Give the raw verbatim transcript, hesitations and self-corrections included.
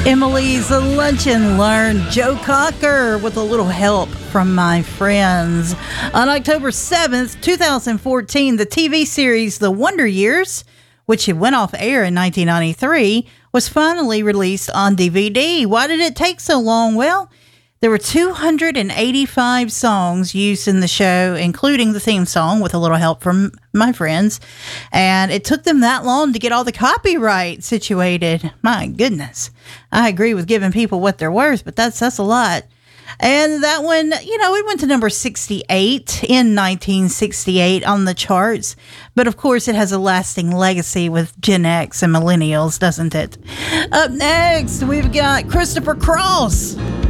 Emily's Lunch and Learn. Joe Cocker with a little help from my friends. On October seventh, twenty fourteen, the T V series The Wonder Years, which had went off air in nineteen ninety-three, was finally released on D V D. Why did it take so long? Well, there were two hundred eighty-five songs used in the show, including the theme song with a little help from my friends. And it took them that long to get all the copyright situated. My goodness. I agree with giving people what they're worth, but that's, that's a lot. And that one, you know, it went to number sixty-eight in nineteen sixty-eight on the charts. But of course, it has a lasting legacy with Gen X and millennials, doesn't it? Up next, we've got Christopher Cross.